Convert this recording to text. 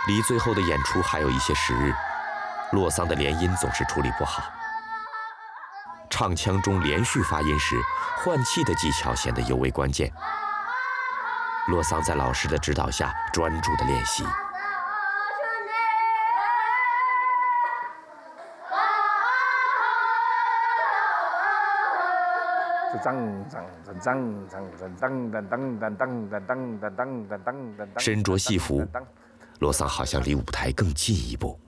离最后的演出还有一些时日，洛桑的连音总是处理不好。唱腔中连续发音时，换气的技巧显得尤为关键。洛桑在老师的指导下专注地练习。身着戏服，洛桑好像离舞台更近一步。